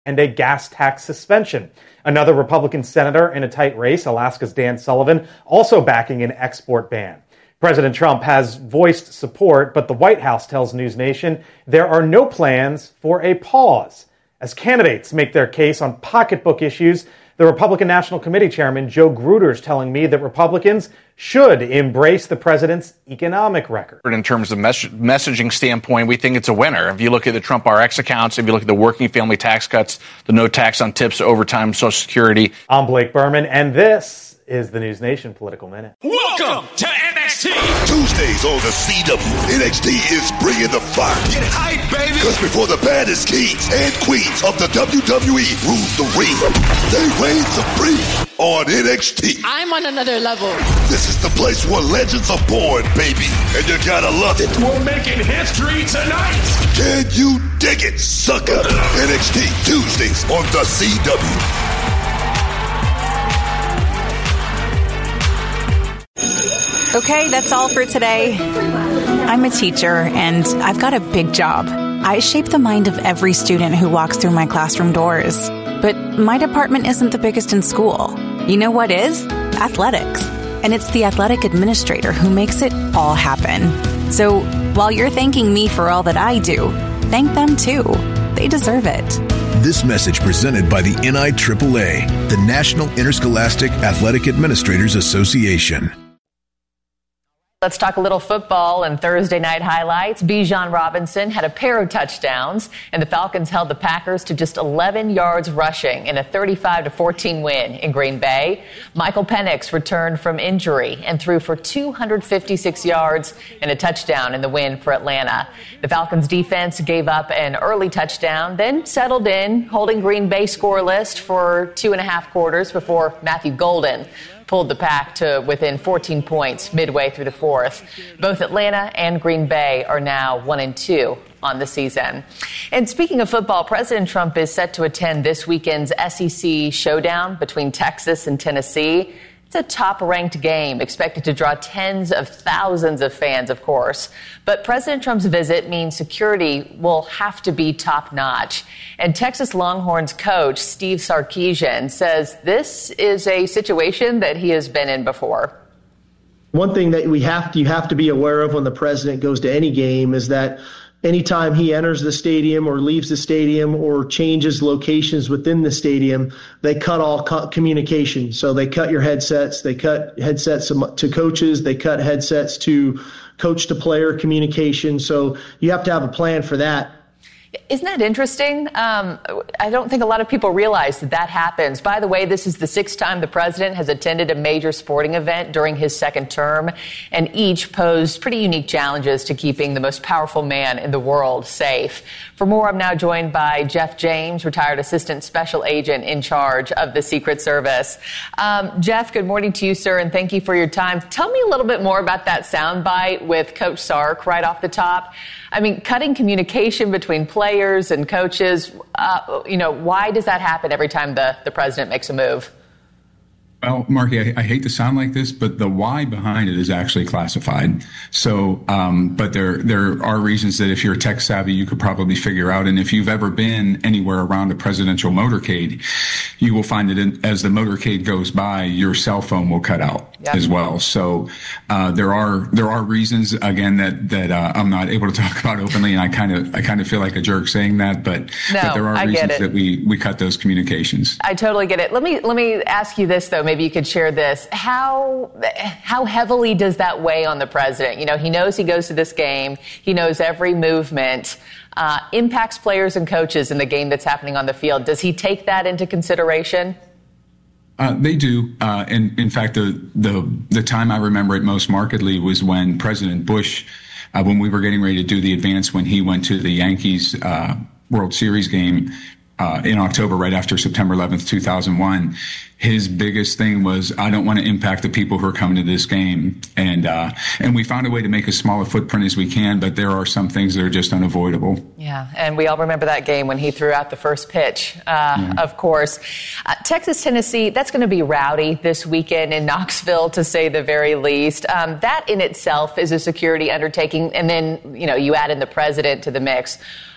and a gas tax suspension. Another Republican senator in a tight race, Alaska's Dan Sullivan, also backing an export ban. President Trump has voiced support, but the White House tells News Nation there are no plans for a pause. As candidates make their case on pocketbook issues, the Republican National Committee Chairman Joe Gruder is telling me that Republicans should embrace the president's economic record. In terms of messaging standpoint, we think it's a winner. If you look at the Trump RX accounts, if you look at the working family tax cuts, the no tax on tips, overtime, Social Security. I'm Blake Berman, and this is the News Nation Political Minute. Welcome to NXT. Tuesdays on the CW, NXT is bringing the fire. Get hype, baby. Because before the baddest kings and queens of the WWE rule the ring, they reign supreme on NXT. I'm on another level. This is the place where legends are born, baby, and you gotta love it. We're making history tonight. Can you dig it, sucker? NXT Tuesdays on the CW. Okay, that's all for today. I'm a teacher, and I've got a big job. I shape the mind of every student who walks through my classroom doors. But my department isn't the biggest in school. You know what is? Athletics. And it's the athletic administrator who makes it all happen. So while you're thanking me for all that I do, thank them too. They deserve it. This message presented by the NIAAA, the National Interscholastic Athletic Administrators Association. Let's talk a little football and Thursday night highlights. Bijan Robinson had a pair of touchdowns, and the Falcons held the Packers to just 11 yards rushing in a 35-14 win in Green Bay. Michael Penix returned from injury and threw for 256 yards and a touchdown in the win for Atlanta. The Falcons defense gave up an early touchdown, then settled in, holding Green Bay scoreless for 2.5 quarters before Matthew Golden pulled the Pack to within 14 points midway through the fourth. Both Atlanta and Green Bay are now 1-2 on the season. And speaking of football, President Trump is set to attend this weekend's SEC showdown between Texas and Tennessee. It's a top-ranked game, expected to draw tens of thousands of fans, of course. But President Trump's visit means security will have to be top-notch. And Texas Longhorns coach Steve Sarkisian says this is a situation that he has been in before. One thing that you have to be aware of when the president goes to any game is that anytime he enters the stadium or leaves the stadium or changes locations within the stadium, they cut all communication. So they cut your headsets, they cut headsets to coaches, they cut headsets to coach to player communication. So you have to have a plan for that. Isn't that interesting? I don't think a lot of people realize that happens. By the way, this is the 6th time the president has attended a major sporting event during his second term, and each posed pretty unique challenges to keeping the most powerful man in the world safe. For more, I'm now joined by Jeff James, retired assistant special agent in charge of the Secret Service. Jeff, good morning to you, sir, and thank you for your time. Tell me a little bit more about that soundbite with Coach Sark right off the top. I mean, cutting communication between players and coaches, why does that happen every time the president makes a move? Well, Marky, I hate to sound like this, but the why behind it is actually classified. So, but there are reasons that if you're tech savvy, you could probably figure out. And if you've ever been anywhere around a presidential motorcade, you will find that as the motorcade goes by, your cell phone will cut out as well. So, there are reasons again that I'm not able to talk about openly, and I kind of feel like a jerk saying that, but there are reasons that we cut those communications. I totally get it. Let me ask you this though. Maybe you could share this. How heavily does that weigh on the president? You know, he knows he goes to this game. He knows every movement impacts players and coaches in the game that's happening on the field. Does he take that into consideration? They do. And in fact, the time I remember it most markedly was when President Bush, when we were getting ready to do the advance, when he went to the Yankees World Series game in October, right after September 11th, 2001. His biggest thing was, I don't want to impact the people who are coming to this game. And we found a way to make as small a footprint as we can, but there are some things that are just unavoidable. Yeah, and we all remember that game when he threw out the first pitch, of course. Texas, Tennessee, that's going to be rowdy this weekend in Knoxville, to say the very least. That in itself is a security undertaking. And then, you add in the president to the mix.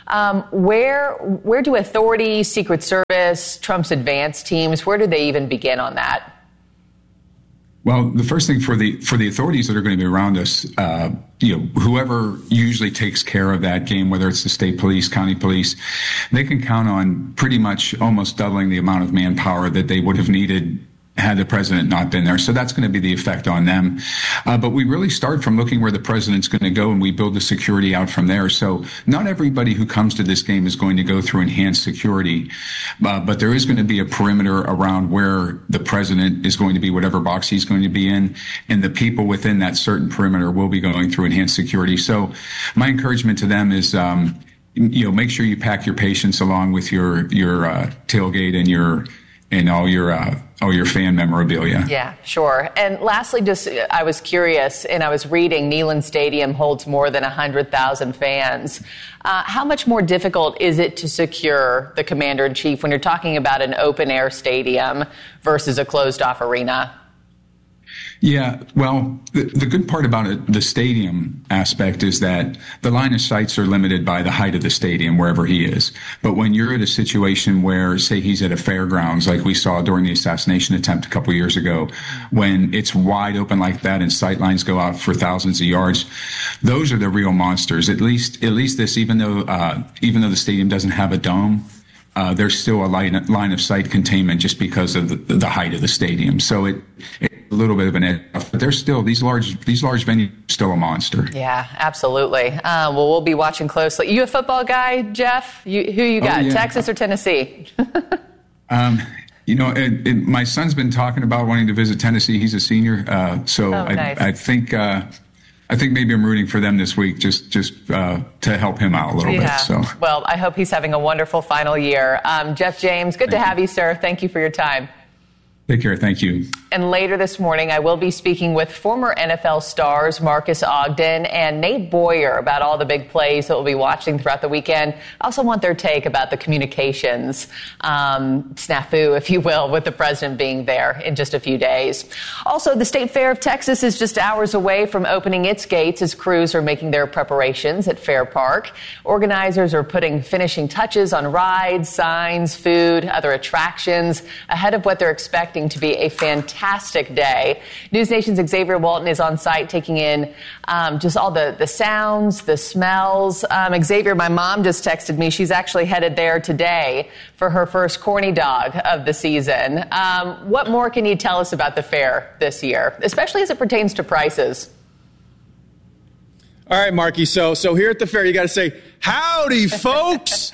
Where do authorities, Secret Service, Trump's advance teams, where do they even begin on that? Well, the first thing for the authorities that are going to be around us, whoever usually takes care of that game, whether it's the state police, county police, they can count on pretty much almost doubling the amount of manpower that they would have needed had the president not been there. So that's going to be the effect on them. But we really start from looking where the president's going to go, and we build the security out from there. So not everybody who comes to this game is going to go through enhanced security, but there is going to be a perimeter around where the president is going to be, whatever box he's going to be in, and the people within that certain perimeter will be going through enhanced security. So my encouragement to them is, make sure you pack your patience along with your tailgate and all your fan memorabilia. Yeah, sure. And lastly, I was curious, and I was reading Neyland Stadium holds more than 100,000 fans. How much more difficult is it to secure the commander-in-chief when you're talking about an open-air stadium versus a closed-off arena? Yeah, well, the good part about it, the stadium aspect, is that the line of sights are limited by the height of the stadium, wherever he is. But when you're at a situation where, say, he's at a fairgrounds, like we saw during the assassination attempt a couple of years ago, when it's wide open like that and sight lines go out for thousands of yards, those are the real monsters. At least this, even though the stadium doesn't have a dome, there's still a line of sight containment just because of the height of the stadium. So it's a little bit of an edge, but there's still these large venues are still a monster. Yeah, absolutely. Well, we'll be watching closely. You a football guy, Jeff? Who you got? Oh, yeah. Texas or Tennessee? My son's been talking about wanting to visit Tennessee. He's a senior, nice. I think maybe I'm rooting for them this week just to help him out a little bit. So, well, I hope he's having a wonderful final year. Jeff James, good to have you, sir. Thank you for your time. Take care. Thank you. And later this morning, I will be speaking with former NFL stars Marcus Ogden and Nate Boyer about all the big plays that we'll be watching throughout the weekend. I also want their take about the communications snafu, if you will, with the president being there in just a few days. Also, the State Fair of Texas is just hours away from opening its gates as crews are making their preparations at Fair Park. Organizers are putting finishing touches on rides, signs, food, other attractions ahead of what they're expecting to be a fantastic day. News Nation's Xavier Walton is on site taking in just all the sounds, the smells. Xavier, my mom just texted me. She's actually headed there today for her first corny dog of the season. What more can you tell us about the fair this year, especially as it pertains to prices? All right, Marky. So here at the fair, you got to say, howdy, folks.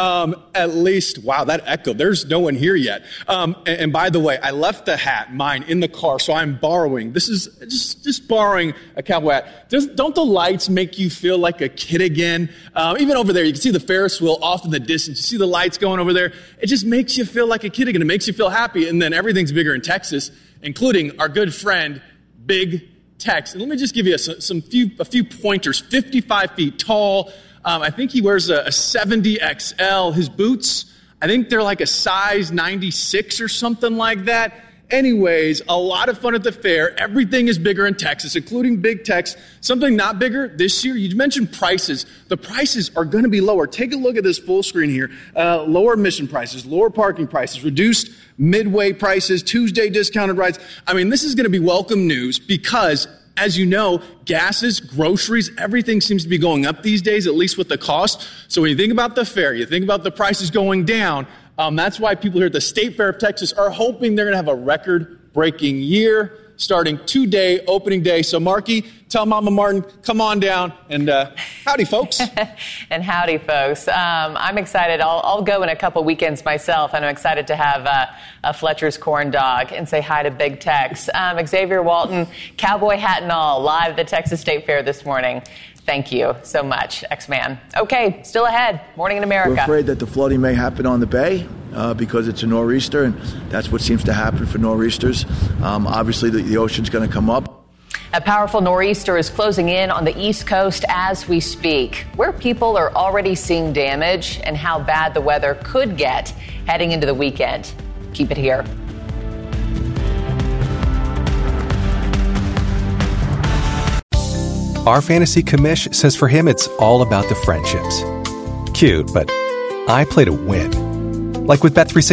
At least, wow, that echo. There's no one here yet. And by the way, I left the hat, mine, in the car, so I'm borrowing. This is just borrowing a cowboy hat. Don't the lights make you feel like a kid again? Even over there, you can see the Ferris wheel off in the distance. You see the lights going over there. It just makes you feel like a kid again. It makes you feel happy. And then everything's bigger in Texas, including our good friend, Big Tex. And let me just give you a few pointers. 55 feet tall. I think he wears a 70 XL. His boots, I think they're like a size 96 or something like that. Anyways, a lot of fun at the fair. Everything is bigger in Texas, including Big Tex. Something not bigger this year, you mentioned prices. The prices are going to be lower. Take a look at this full screen here. Lower admission prices, lower parking prices, reduced midway prices, Tuesday discounted rides. I mean, this is going to be welcome news because, as you know, gases, groceries, everything seems to be going up these days, at least with the cost. So when you think about the fair, you think about the prices going down. That's why people here at the State Fair of Texas are hoping they're going to have a record-breaking year starting today, opening day. So, Marky, tell Mama Martin, come on down, and howdy, folks. And howdy, folks. I'm excited. I'll go in a couple weekends myself, and I'm excited to have a Fletcher's corn dog and say hi to Big Tex. Xavier Walton, cowboy hat and all, live at the Texas State Fair this morning. Thank you so much, X-Man. Okay, still ahead. Morning in America. We're afraid that the flooding may happen on the bay because it's a nor'easter, and that's what seems to happen for nor'easters. Obviously, the ocean's going to come up. A powerful nor'easter is closing in on the East Coast as we speak, where people are already seeing damage and how bad the weather could get heading into the weekend. Keep it here. Our fantasy commish says for him it's all about the friendships. cute, but I play to win. Like with Bet365.